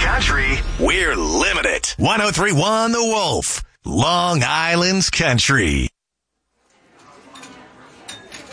country, we're Limit It. 103.1 The Wolf, Long Island's Country.